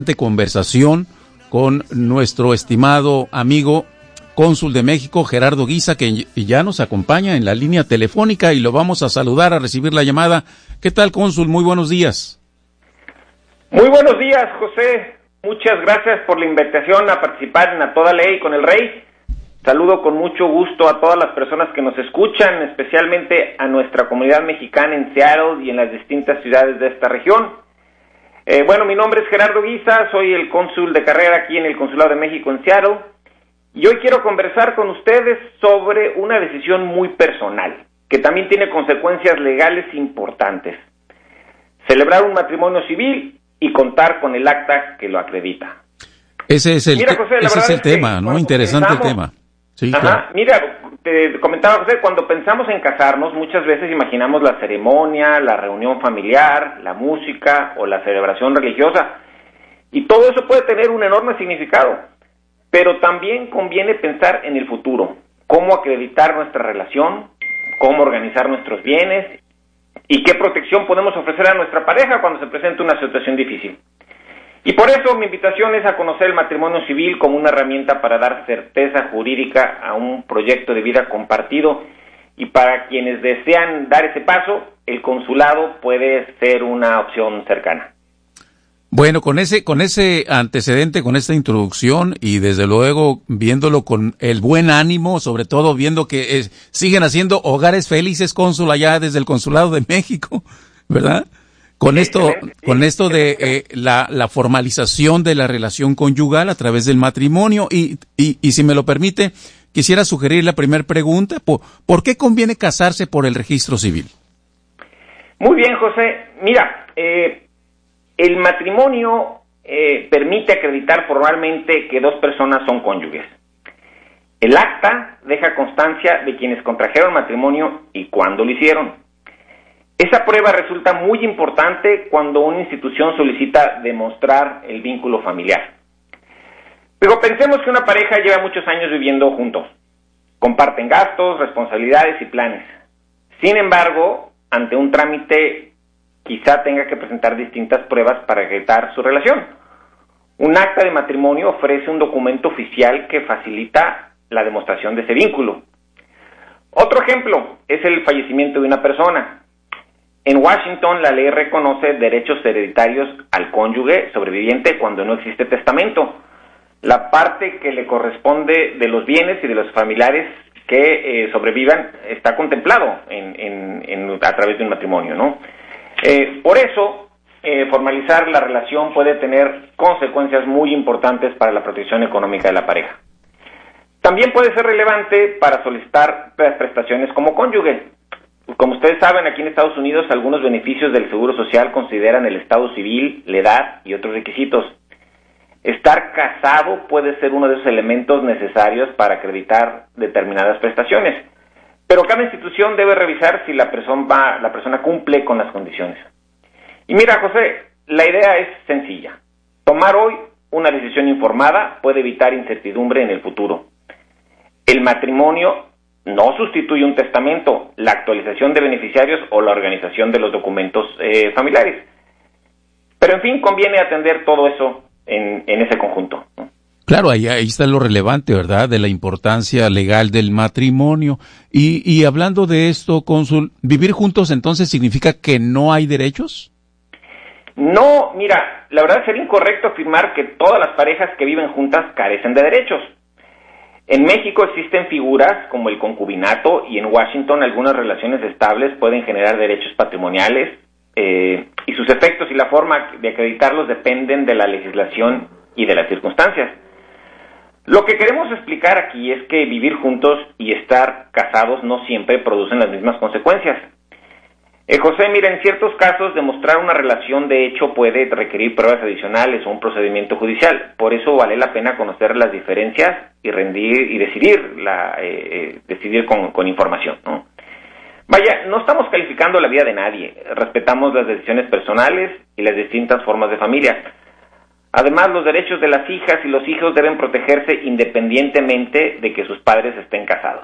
interesante conversación con nuestro estimado amigo cónsul de México, Gerardo Guisa, que ya nos acompaña en la línea telefónica y lo vamos a saludar, a recibir la llamada. ¿Qué tal, cónsul? Muy buenos días. Muy buenos días, José. Muchas gracias por la invitación a participar en A Toda Ley con el Rey. Saludo con mucho gusto a todas las personas que nos escuchan, especialmente a nuestra comunidad mexicana en Seattle y en las distintas ciudades de esta región. Mi nombre es Gerardo Guisa, soy el cónsul de carrera aquí en el Consulado de México en Seattle, y hoy quiero conversar con ustedes sobre una decisión muy personal, que también tiene consecuencias legales importantes. Celebrar un matrimonio civil y contar con el acta que lo acredita. Ese es el tema, ¿no? Interesante el tema. Sí, claro. Mira, te comentaba, José, cuando pensamos en casarnos, muchas veces imaginamos la ceremonia, la reunión familiar, la música o la celebración religiosa, y todo eso puede tener un enorme significado, pero también conviene pensar en el futuro, cómo acreditar nuestra relación, cómo organizar nuestros bienes y qué protección podemos ofrecer a nuestra pareja cuando se presenta una situación difícil. Y por eso mi invitación es a conocer el matrimonio civil como una herramienta para dar certeza jurídica a un proyecto de vida compartido, y para quienes desean dar ese paso, el consulado puede ser una opción cercana. Bueno, con ese antecedente, con esta introducción y desde luego viéndolo con el buen ánimo, sobre todo viendo que siguen haciendo hogares felices, cónsul, allá desde el Consulado de México, ¿verdad? Con esto de la formalización de la relación conyugal a través del matrimonio y si me lo permite, quisiera sugerir la primera pregunta. ¿Por qué conviene casarse por el registro civil? Muy bien, José. Mira, el matrimonio permite acreditar formalmente que dos personas son cónyuges. El acta deja constancia de quienes contrajeron matrimonio y cuándo lo hicieron. Esa prueba resulta muy importante cuando una institución solicita demostrar el vínculo familiar. Pero pensemos que una pareja lleva muchos años viviendo juntos. Comparten gastos, responsabilidades y planes. Sin embargo, ante un trámite, quizá tenga que presentar distintas pruebas para acreditar su relación. Un acta de matrimonio ofrece un documento oficial que facilita la demostración de ese vínculo. Otro ejemplo es el fallecimiento de una persona. En Washington, la ley reconoce derechos hereditarios al cónyuge sobreviviente cuando no existe testamento. La parte que le corresponde de los bienes y de los familiares que sobrevivan está contemplado a través de un matrimonio, ¿no? Por eso, formalizar la relación puede tener consecuencias muy importantes para la protección económica de la pareja. También puede ser relevante para solicitar prestaciones como cónyuge. Como ustedes saben, aquí en Estados Unidos algunos beneficios del Seguro Social consideran el estado civil, la edad y otros requisitos. Estar casado puede ser uno de esos elementos necesarios para acreditar determinadas prestaciones, pero cada institución debe revisar si la persona cumple con las condiciones. Y mira, José, la idea es sencilla. Tomar hoy una decisión informada puede evitar incertidumbre en el futuro. El matrimonio no sustituye un testamento, la actualización de beneficiarios o la organización de los documentos familiares. Pero en fin, conviene atender todo eso en ese conjunto, ¿no? Claro, ahí está lo relevante, ¿verdad?, de la importancia legal del matrimonio. Y hablando de esto, cónsul, ¿vivir juntos entonces significa que no hay derechos? No, mira, la verdad sería incorrecto afirmar que todas las parejas que viven juntas carecen de derechos. En México existen figuras como el concubinato y en Washington algunas relaciones estables pueden generar derechos patrimoniales y sus efectos y la forma de acreditarlos dependen de la legislación y de las circunstancias. Lo que queremos explicar aquí es que vivir juntos y estar casados no siempre producen las mismas consecuencias. José, mira, en ciertos casos demostrar una relación de hecho puede requerir pruebas adicionales o un procedimiento judicial. Por eso vale la pena conocer las diferencias y decidir con información, ¿no? Vaya, no estamos calificando la vida de nadie. Respetamos las decisiones personales y las distintas formas de familia. Además, los derechos de las hijas y los hijos deben protegerse independientemente de que sus padres estén casados.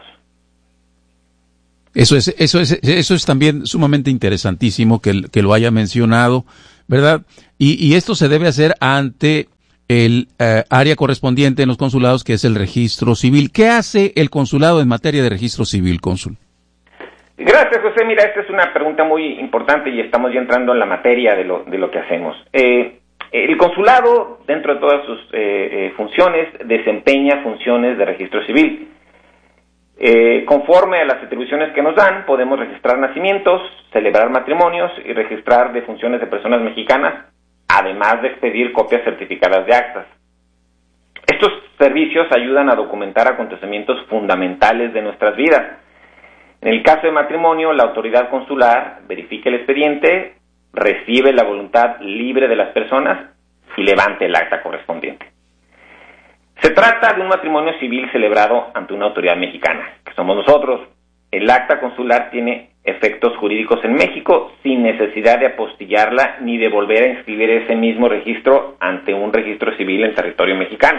Eso es también sumamente interesantísimo que lo haya mencionado, ¿verdad? Y esto se debe hacer ante el área correspondiente en los consulados, que es el registro civil. ¿Qué hace el consulado en materia de registro civil, cónsul? Gracias, José. Mira, esta es una pregunta muy importante y estamos ya entrando en la materia de lo que hacemos. El consulado, dentro de todas sus funciones, desempeña funciones de registro civil. Conforme a las atribuciones que nos dan, podemos registrar nacimientos, celebrar matrimonios y registrar defunciones de personas mexicanas, además de expedir copias certificadas de actas. Estos servicios ayudan a documentar acontecimientos fundamentales de nuestras vidas. En el caso de matrimonio, la autoridad consular verifica el expediente, recibe la voluntad libre de las personas y levanta el acta correspondiente. Se trata de un matrimonio civil celebrado ante una autoridad mexicana, que somos nosotros. El acta consular tiene efectos jurídicos en México sin necesidad de apostillarla ni de volver a inscribir ese mismo registro ante un registro civil en territorio mexicano.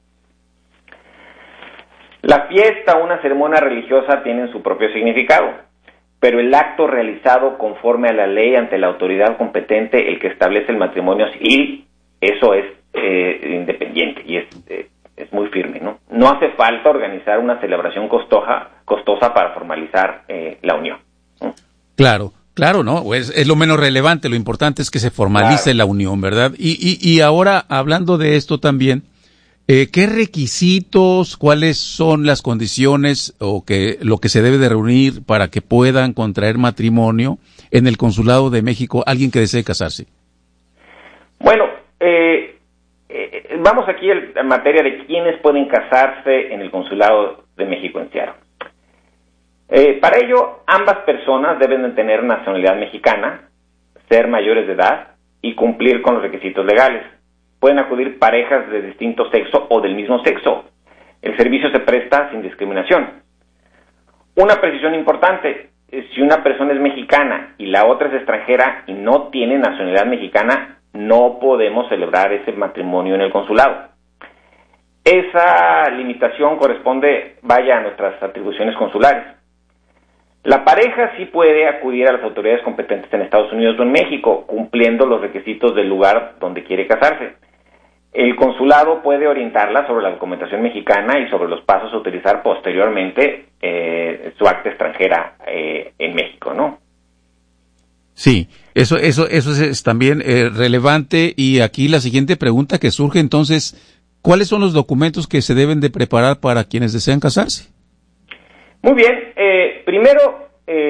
La fiesta o una ceremonia religiosa tienen su propio significado, pero el acto realizado conforme a la ley ante la autoridad competente, el que establece el matrimonio civil, eso es independiente y es muy firme, ¿no? No hace falta organizar una celebración costosa para formalizar la unión, ¿no? Claro, ¿no? Es lo menos relevante, lo importante es que se formalice la unión, ¿verdad? Y ahora, hablando de esto también, ¿qué requisitos, cuáles son las condiciones o lo que se debe de reunir para que puedan contraer matrimonio en el Consulado de México alguien que desee casarse? Bueno, vamos aquí en materia de quiénes pueden casarse en el Consulado de México en Seattle. Para ello, ambas personas deben de tener nacionalidad mexicana, ser mayores de edad y cumplir con los requisitos legales. Pueden acudir parejas de distinto sexo o del mismo sexo. El servicio se presta sin discriminación. Una precisión importante: si una persona es mexicana y la otra es extranjera y no tiene nacionalidad mexicana, no podemos celebrar ese matrimonio en el consulado. Esa limitación corresponde, a nuestras atribuciones consulares. La pareja sí puede acudir a las autoridades competentes en Estados Unidos o en México, cumpliendo los requisitos del lugar donde quiere casarse. El consulado puede orientarla sobre la documentación mexicana y sobre los pasos a utilizar posteriormente su acta extranjera en México, ¿no? Sí, eso es también relevante. Y aquí la siguiente pregunta que surge entonces, ¿cuáles son los documentos que se deben de preparar para quienes desean casarse? Muy bien, primero,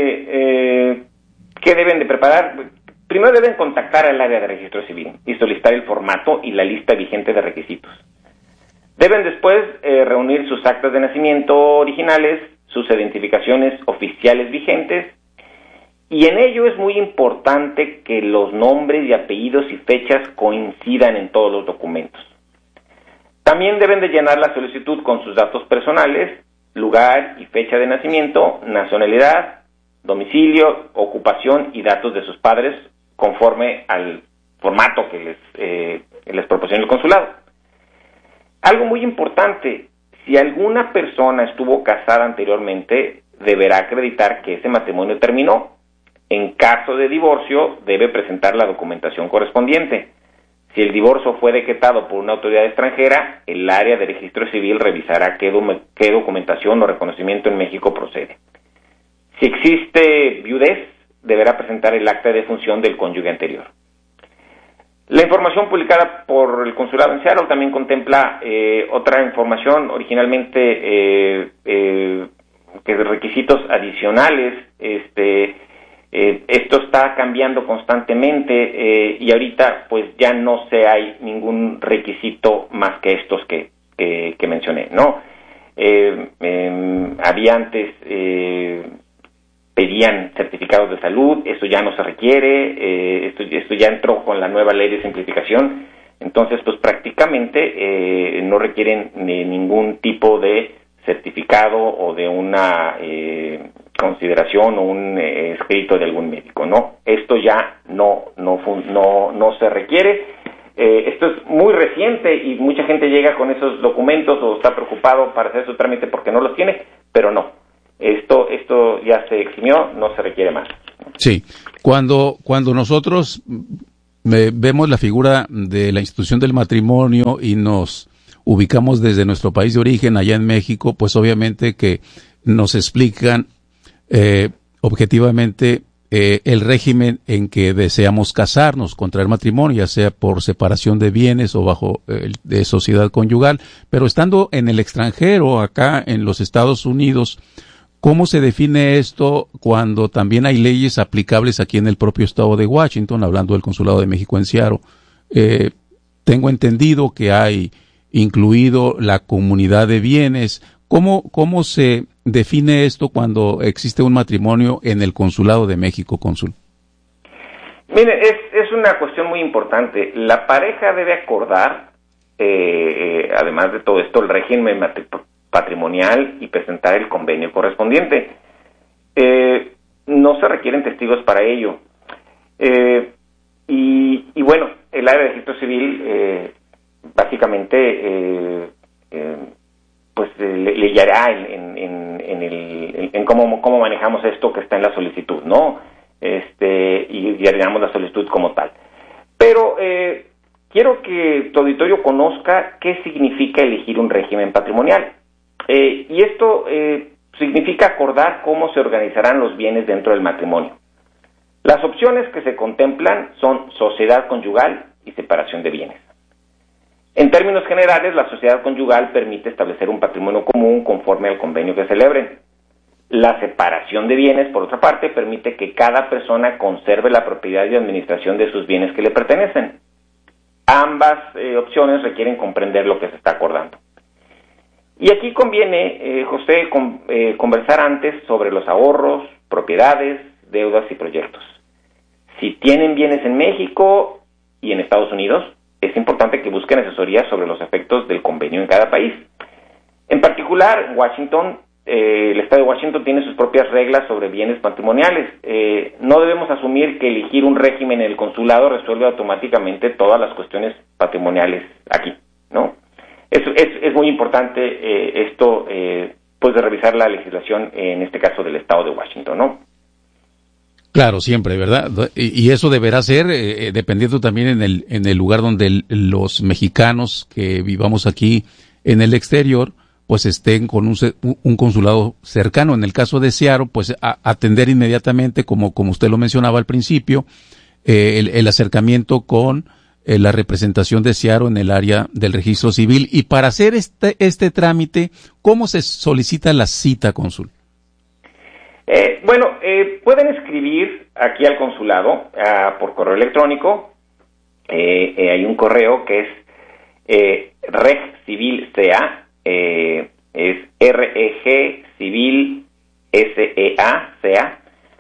¿qué deben de preparar? Primero deben contactar al área de registro civil y solicitar el formato y la lista vigente de requisitos. Deben después reunir sus actas de nacimiento originales, sus identificaciones oficiales vigentes, y en ello es muy importante que los nombres y apellidos y fechas coincidan en todos los documentos. También deben de llenar la solicitud con sus datos personales, lugar y fecha de nacimiento, nacionalidad, domicilio, ocupación y datos de sus padres, conforme al formato que les proporciona el consulado. Algo muy importante: si alguna persona estuvo casada anteriormente, deberá acreditar que ese matrimonio terminó. En caso de divorcio, debe presentar la documentación correspondiente. Si el divorcio fue decretado por una autoridad extranjera, el área de registro civil revisará qué documentación o reconocimiento en México procede. Si existe viudez, deberá presentar el acta de defunción del cónyuge anterior. La información publicada por el consulado en Seattle también contempla otra información, originalmente que requisitos adicionales. Esto está cambiando constantemente y ahorita pues ya no hay ningún requisito más que estos que mencioné, ¿no? Había antes, pedían certificados de salud, eso ya no se requiere, esto ya entró con la nueva ley de simplificación, entonces pues prácticamente no requieren ningún tipo de certificado o de una consideración o un escrito de algún médico, ¿no? Esto ya no se requiere. Esto es muy reciente y mucha gente llega con esos documentos o está preocupado para hacer su trámite porque no los tiene, pero no. Esto ya se eximió, no se requiere más. Sí, cuando nosotros vemos la figura de la institución del matrimonio y nos ubicamos desde nuestro país de origen, allá en México, pues obviamente que nos explican objetivamente el régimen en que deseamos casarnos, contraer matrimonio, ya sea por separación de bienes o bajo de sociedad conyugal, pero estando en el extranjero, acá en los Estados Unidos, ¿cómo se define esto cuando también hay leyes aplicables aquí en el propio estado de Washington, hablando del Consulado de México en Seattle? Tengo entendido que hay incluido la comunidad de bienes. ¿Cómo se define esto cuando existe un matrimonio en el Consulado de México, cónsul? Mire, es una cuestión muy importante. La pareja debe acordar, además de todo esto, el régimen patrimonial y presentar el convenio correspondiente. No se requieren testigos para ello. Y bueno, el área de registro civil básicamente pues le guiará en cómo manejamos esto que está en la solicitud, ¿no? Y guiaremos la solicitud como tal. Pero quiero que tu auditorio conozca qué significa elegir un régimen patrimonial. Y esto significa acordar cómo se organizarán los bienes dentro del matrimonio. Las opciones que se contemplan son sociedad conyugal y separación de bienes. En términos generales, la sociedad conyugal permite establecer un patrimonio común conforme al convenio que celebren. La separación de bienes, por otra parte, permite que cada persona conserve la propiedad y administración de sus bienes que le pertenecen. Ambas opciones requieren comprender lo que se está acordando. Y aquí conviene, José, conversar antes sobre los ahorros, propiedades, deudas y proyectos. Si tienen bienes en México y en Estados Unidos, es importante que busquen asesoría sobre los efectos del convenio en cada país. En particular, Washington, el estado de Washington tiene sus propias reglas sobre bienes matrimoniales. No debemos asumir que elegir un régimen en el consulado resuelve automáticamente todas las cuestiones patrimoniales aquí, ¿no? Es muy importante esto, pues de revisar la legislación, en este caso del estado de Washington, ¿no? Claro, siempre, ¿verdad? Y eso deberá ser dependiendo también en el lugar donde los mexicanos que vivamos aquí en el exterior, pues estén con un consulado cercano. En el caso de Seattle, pues atender inmediatamente, como usted lo mencionaba al principio, el acercamiento con la representación de Seattle en el área del registro civil. Y para hacer este trámite, ¿cómo se solicita la cita, cónsul? Pueden escribir aquí al consulado por correo electrónico. Hay un correo que es regcivilsea, es regcivilsea,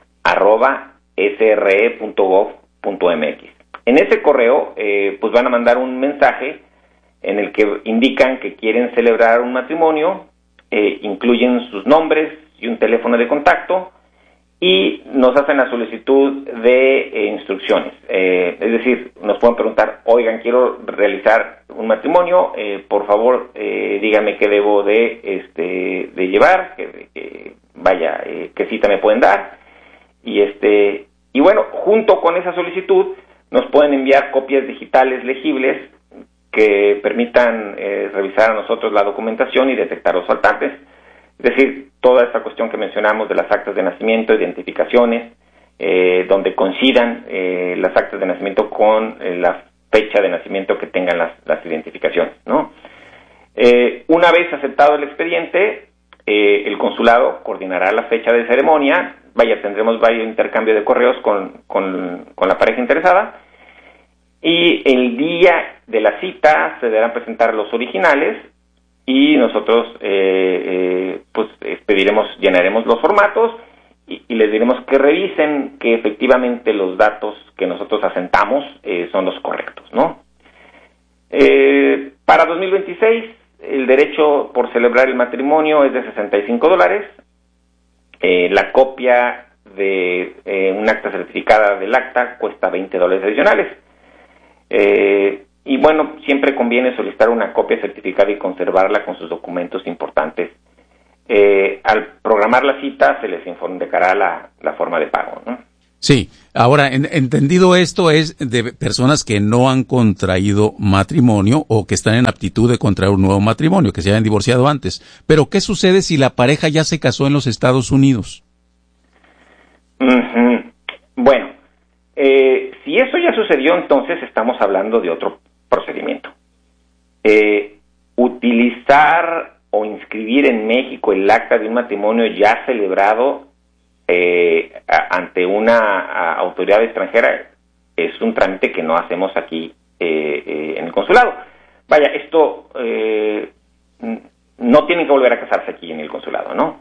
@sre.gov.mx. En ese correo, pues van a mandar un mensaje en el que indican que quieren celebrar un matrimonio, incluyen sus nombres y un teléfono de contacto, y nos hacen la solicitud de instrucciones. Es decir, nos pueden preguntar, oigan, quiero realizar un matrimonio, por favor, díganme qué debo de llevar, qué cita me pueden dar, y bueno, junto con esa solicitud nos pueden enviar copias digitales legibles que permitan revisar a nosotros la documentación y detectar los faltantes. Es decir, toda esta cuestión que mencionamos de las actas de nacimiento, identificaciones, donde coincidan las actas de nacimiento con la fecha de nacimiento que tengan las identificaciones, ¿no? Una vez aceptado el expediente, el consulado coordinará la fecha de ceremonia. Tendremos varios intercambios de correos con la pareja interesada, y el día de la cita se deberán presentar los originales, y nosotros llenaremos los formatos y les diremos que revisen que efectivamente los datos que nosotros asentamos son los correctos, ¿no? Para 2026, el derecho por celebrar el matrimonio es de $65. La copia de un acta certificada del acta cuesta $20 adicionales. Y bueno, siempre conviene solicitar una copia certificada y conservarla con sus documentos importantes. Al programar la cita se les indicará la forma de pago, ¿no? Sí, ahora, entendido esto, es de personas que no han contraído matrimonio o que están en aptitud de contraer un nuevo matrimonio, que se hayan divorciado antes. Pero, ¿qué sucede si la pareja ya se casó en los Estados Unidos? Uh-huh. Bueno, si eso ya sucedió, entonces estamos hablando de otro procedimiento. Utilizar o inscribir en México el acta de un matrimonio ya celebrado ante una autoridad extranjera es un trámite que no hacemos aquí en el consulado. Vaya, esto no tienen que volver a casarse aquí en el consulado, ¿no?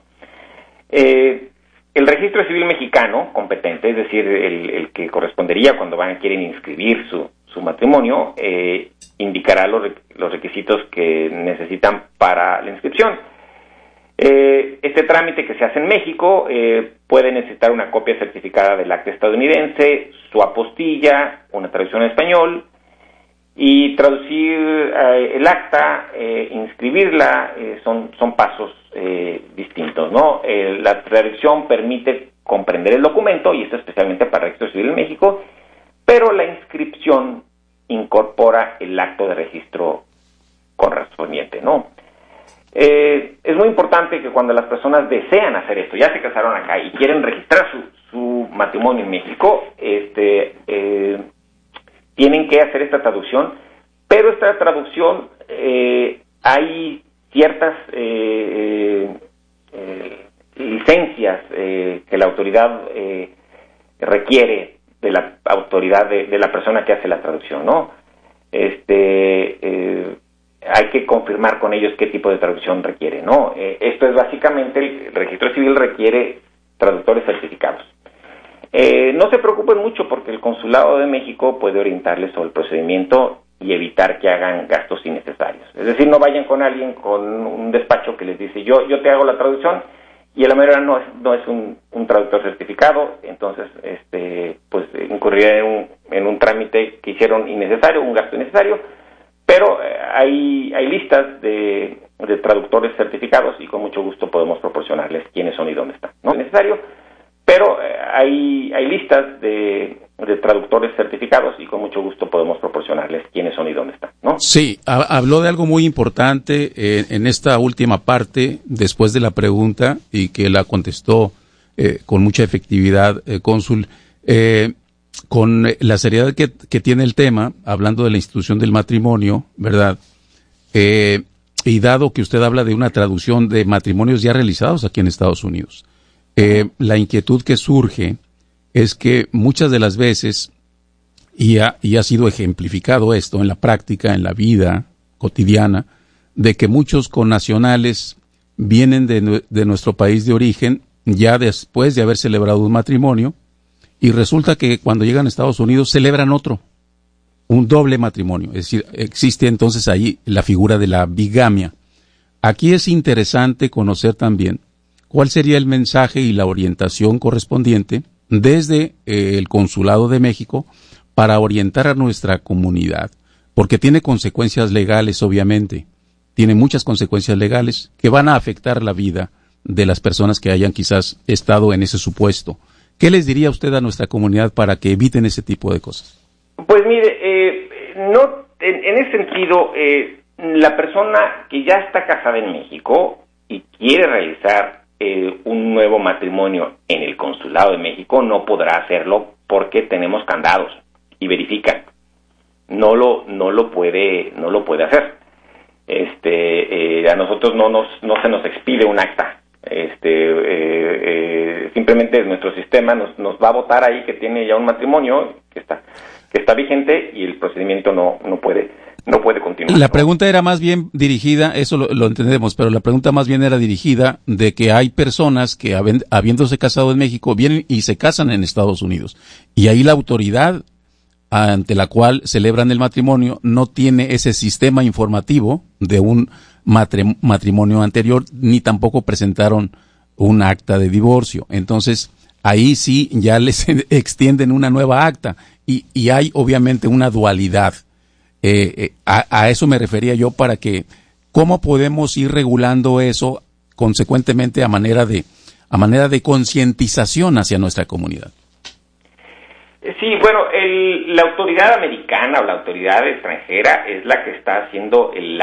El registro civil mexicano competente, es decir, el que correspondería cuando quieren inscribir su matrimonio, indicará los requisitos que necesitan para la inscripción. Este trámite que se hace en México puede necesitar una copia certificada del acta estadounidense, su apostilla, una traducción en español, y traducir el acta, inscribirla, son pasos distintos, ¿no? La traducción permite comprender el documento, y esto especialmente para el registro civil en México, pero la inscripción incorpora el acto de registro correspondiente, ¿no? Es muy importante que cuando las personas desean hacer esto, ya se casaron acá y quieren registrar su matrimonio en México, tienen que hacer esta traducción, pero esta traducción hay ciertas licencias que la autoridad requiere de la autoridad de la persona que hace la traducción, ¿no? Hay que confirmar con ellos qué tipo de traducción requiere, ¿no? Esto es básicamente, el registro civil requiere traductores certificados. No se preocupen mucho porque el Consulado de México puede orientarles sobre el procedimiento y evitar que hagan gastos innecesarios. Es decir, no vayan con alguien con un despacho que les dice, yo te hago la traducción, y a la manera no es un traductor certificado, entonces pues incurrirá en un trámite que hicieron innecesario, un gasto innecesario. Pero hay listas de traductores certificados y con mucho gusto podemos proporcionarles quiénes son y dónde están, ¿no? Es necesario, pero hay listas de traductores certificados y con mucho gusto podemos proporcionarles quiénes son y dónde están, ¿no? Sí, habló de algo muy importante en esta última parte, después de la pregunta, y que la contestó con mucha efectividad, cónsul. Con la seriedad que tiene el tema, hablando de la institución del matrimonio, ¿verdad? Y dado que usted habla de una traducción de matrimonios ya realizados aquí en Estados Unidos, la inquietud que surge es que muchas de las veces, y ha sido ejemplificado esto en la práctica, en la vida cotidiana, de que muchos connacionales vienen de nuestro país de origen ya después de haber celebrado un matrimonio, y resulta que cuando llegan a Estados Unidos celebran otro, un doble matrimonio. Es decir, existe entonces ahí la figura de la bigamia. Aquí es interesante conocer también cuál sería el mensaje y la orientación correspondiente desde el Consulado de México para orientar a nuestra comunidad, porque tiene consecuencias legales, obviamente. Tiene muchas consecuencias legales que van a afectar la vida de las personas que hayan quizás estado en ese supuesto. ¿Qué les diría usted a nuestra comunidad para que eviten ese tipo de cosas? Pues mire, en ese sentido, la persona que ya está casada en México y quiere realizar un nuevo matrimonio en el Consulado de México no podrá hacerlo porque tenemos candados y verifican. No lo puede hacer. A nosotros no se nos expide un acta. Simplemente nuestro sistema nos va a votar ahí que tiene ya un matrimonio que está vigente y el procedimiento no puede continuar. La pregunta era más bien dirigida, eso lo entendemos, pero la pregunta más bien era dirigida de que hay personas que habiéndose casado en México vienen y se casan en Estados Unidos, y ahí la autoridad ante la cual celebran el matrimonio no tiene ese sistema informativo de un matrimonio anterior, ni tampoco presentaron un acta de divorcio. Entonces, ahí sí ya les extienden una nueva acta y hay obviamente una dualidad. A eso me refería yo, para que cómo podemos ir regulando eso consecuentemente a manera de concientización hacia nuestra comunidad. Sí, bueno, la autoridad americana o la autoridad extranjera es la que está haciendo el